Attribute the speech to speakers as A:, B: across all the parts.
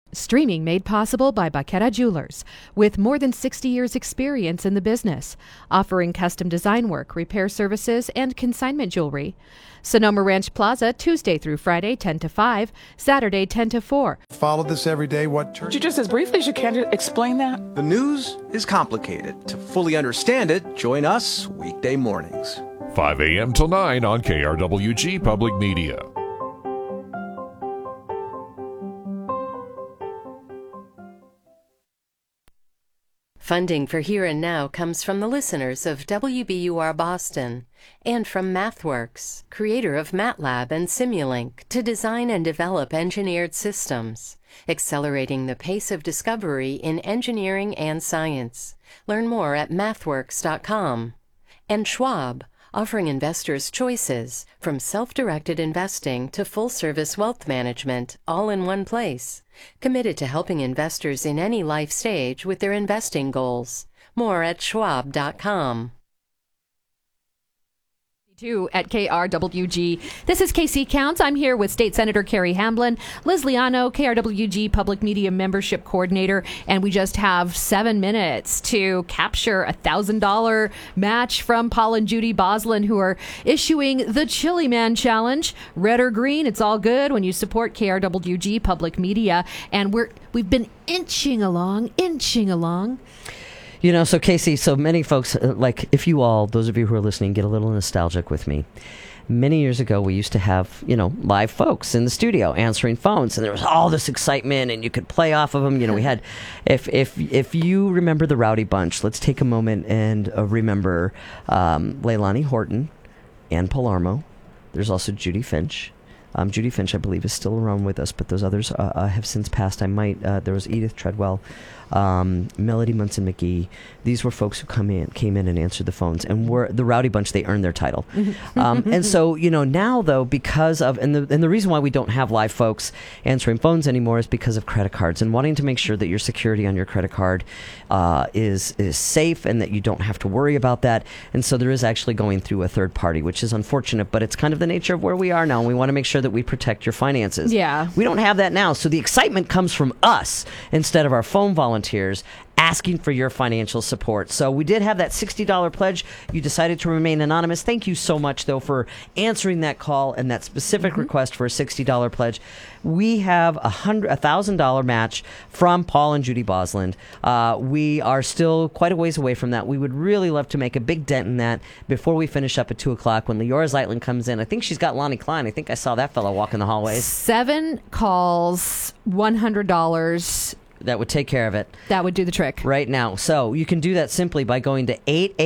A: Streaming made possible by Baqueta Jewelers, with more than 60 years' experience in the business, offering custom design work, repair services, and consignment jewelry. Sonoma Ranch Plaza, Tuesday through Friday, 10 to 5, Saturday, 10 to 4.
B: Follow this every day. What church?
C: Just as briefly as you can to explain that?
D: The news is complicated. To fully understand it, join us weekday mornings.
E: 5 a.m. till 9 on KRWG Public Media.
F: Funding for Here and Now comes from the listeners of WBUR Boston and from MathWorks, creator of MATLAB and Simulink, to design and develop engineered systems, accelerating the pace of discovery in engineering and science. Learn more at mathworks.com. And Schwab, offering investors choices from self-directed investing to full-service wealth management, all in one place. Committed to helping investors in any life stage with their investing goals. More at schwab.com.
A: At KRWG. This is KC Counts. I'm here with State Senator Carrie Hamblin, Liz Liano, KRWG Public Media Membership Coordinator, and we just have 7 minutes to capture a $1,000 match from Paul and Judy Boslin, who are issuing the Chili Man Challenge. Red or green, it's all good when you support KRWG Public Media, and we've been inching along.
G: You know, so Casey, so many folks, like if you all, those of you who are listening, get a little nostalgic with me. Many years ago, we used to have, live folks in the studio answering phones, and there was all this excitement, and you could play off of them. We had, if you remember the Rowdy Bunch, let's take a moment and remember Leilani Horton, Ann Palermo. There's also Judy Finch. Judy Finch, I believe, is still around with us, but those others have since passed. There was Edith Treadwell, Melody Munson McGee. These were folks who came in and answered the phones, and were the Rowdy Bunch. They earned their title. And so, now though, because of, and the reason why we don't have live folks answering phones anymore is because of credit cards and wanting to make sure that your security on your credit card is safe and that you don't have to worry about that. And so there is actually going through a third party, which is unfortunate, but it's kind of the nature of where we are now, and we want to make sure that we protect your finances.
A: Yeah.
G: We don't have that now, so the excitement comes from us instead of our phone volunteers asking for your financial support. So we did have that $60 pledge. You decided to remain anonymous. Thank you so much, though, for answering that call and that specific request for a $60 pledge. We have a $1,000 match from Paul and Judy Boslin. We are still quite a ways away from that. We would really love to make a big dent in that before we finish up at 2 o'clock when Leora Zeitlin comes in. I think she's got Lonnie Klein. I think I saw that fellow walk in the hallways.
A: 7 calls, $100.
G: That would take care of it.
A: That would do the trick.
G: Right now. So you can do that simply by going to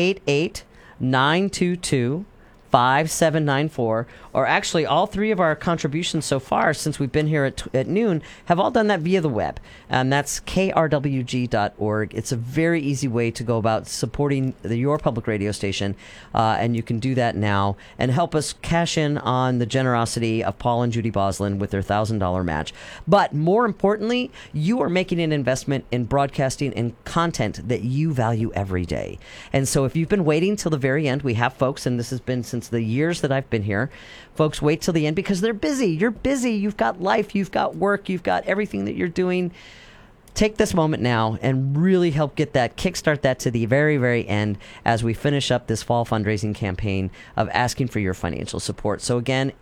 G: 888-922-5794. Or actually, all 3 of our contributions so far, since we've been here at noon, have all done that via the web. And that's krwg.org. It's a very easy way to go about supporting your public radio station. And you can do that now and help us cash in on the generosity of Paul and Judy Boslin with their $1,000 match. But more importantly, you are making an investment in broadcasting and content that you value every day. And so if you've been waiting till the very end, we have folks, and this has been since the years that I've been here, folks wait till the end because they're busy. You're busy. You've got life. You've got work. You've got everything that you're doing. Take this moment now and really help kickstart that to the very, very end as we finish up this fall fundraising campaign of asking for your financial support. So again,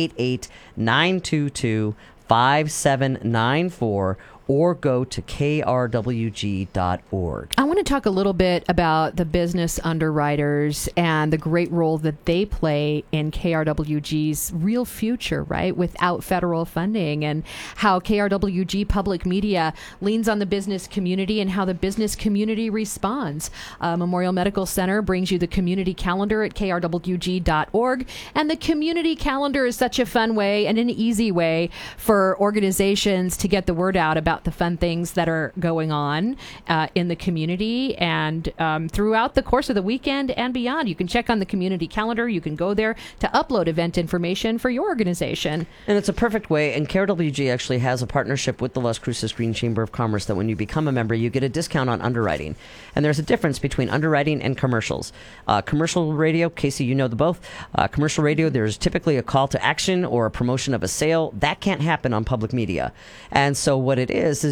G: 888-922-5794. Or go to krwg.org.
A: I want to talk a little bit about the business underwriters and the great role that they play in KRWG's real future, right, without federal funding, and how KRWG Public Media leans on the business community and how the business community responds. Memorial Medical Center brings you the community calendar at krwg.org, and the community calendar is such a fun way and an easy way for organizations to get the word out about the fun things that are going on in the community and throughout the course of the weekend and beyond. You can check on the community calendar. You can go there to upload event information for your organization.
G: And it's a perfect way. And KRWG actually has a partnership with the Las Cruces Green Chamber of Commerce that when you become a member, you get a discount on underwriting. And there's a difference between underwriting and commercials. Commercial radio, Casey, you know the both. Commercial radio, there's typically a call to action or a promotion of a sale. That can't happen on public media. And so what it is